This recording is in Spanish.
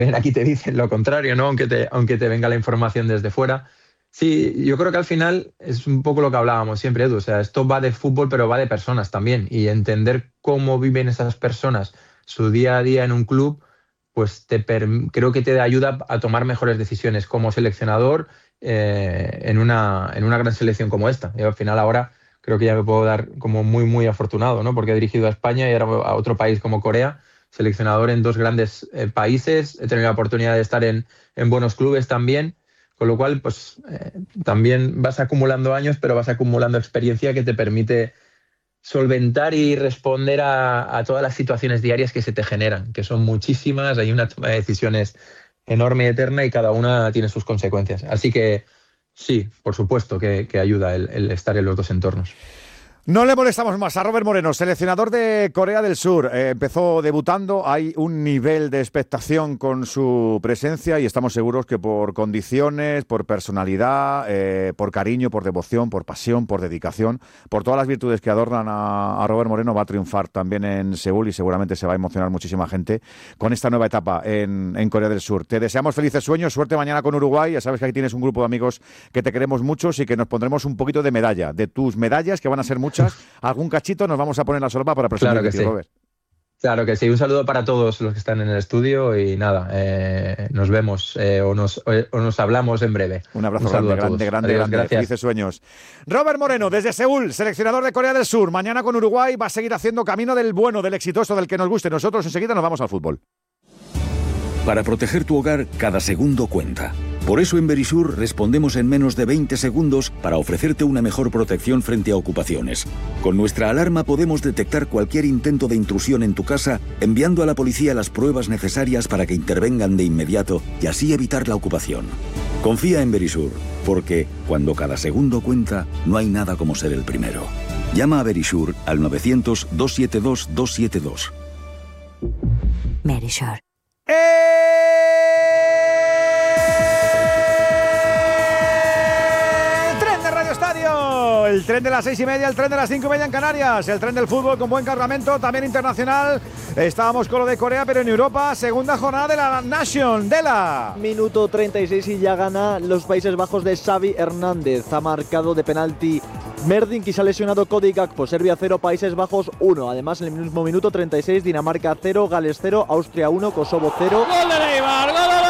aquí te dicen lo contrario, ¿no? Aunque te venga la información desde fuera. Sí, yo creo que al final es un poco lo que hablábamos siempre, Edu. O sea, esto va de fútbol, pero va de personas también. Y entender cómo viven esas personas su día a día en un club, pues creo que te ayuda a tomar mejores decisiones como seleccionador en una gran selección como esta. Y al final ahora creo que ya me puedo dar como muy, muy afortunado, ¿no? Porque he dirigido a España y ahora a otro país como Corea, seleccionador en dos grandes países. He tenido la oportunidad de estar en buenos clubes también. Con lo cual, pues también vas acumulando años, pero vas acumulando experiencia que te permite solventar y responder a todas las situaciones diarias que se te generan, que son muchísimas, hay una toma de decisiones enorme y eterna y cada una tiene sus consecuencias. Así que sí, por supuesto que ayuda el estar en los dos entornos. No le molestamos más a Robert Moreno, seleccionador de Corea del Sur. Empezó debutando, hay un nivel de expectación con su presencia y estamos seguros que por condiciones, por personalidad, por cariño, por devoción, por pasión, por dedicación, por todas las virtudes que adornan a Robert Moreno, va a triunfar también en Seúl y seguramente se va a emocionar muchísima gente con esta nueva etapa en Corea del Sur. Te deseamos felices sueños, suerte mañana con Uruguay. Ya sabes que aquí tienes un grupo de amigos que te queremos muchos y que nos pondremos un poquito de medalla, de tus medallas, que van a ser muchas. Algún cachito nos vamos a poner la solapa para presumir Claro que sí. Robert. Claro que sí. Un saludo para todos los que están en el estudio y nada, nos vemos o nos hablamos en breve. Un abrazo grande. Adiós, gracias. Felices sueños. Robert Moreno, desde Seúl, seleccionador de Corea del Sur. Mañana con Uruguay va a seguir haciendo camino del bueno, del exitoso, del que nos guste. Nosotros enseguida nos vamos al fútbol. Para proteger tu hogar, cada segundo cuenta. Por eso en Verisur respondemos en menos de 20 segundos para ofrecerte una mejor protección frente a ocupaciones. Con nuestra alarma podemos detectar cualquier intento de intrusión en tu casa, enviando a la policía las pruebas necesarias para que intervengan de inmediato y así evitar la ocupación. Confía en Verisur, porque cuando cada segundo cuenta, no hay nada como ser el primero. Llama a Verisur al 900-272-272. Verisur. El tren de las 6:30, el tren de las 5:30 en Canarias, el tren del fútbol con buen cargamento, también internacional. Estábamos con lo de Corea, pero en Europa, segunda jornada de la Nation, Dela. Minuto 36 y ya gana los Países Bajos de Xavi Hernández. Ha marcado de penalti Merdink y se ha lesionado Cody Gakpo. Serbia 0, Países Bajos 1. Además, en el mismo minuto 36, Dinamarca 0, Gales 0, Austria 1, Kosovo 0. ¡Gol de Neymar!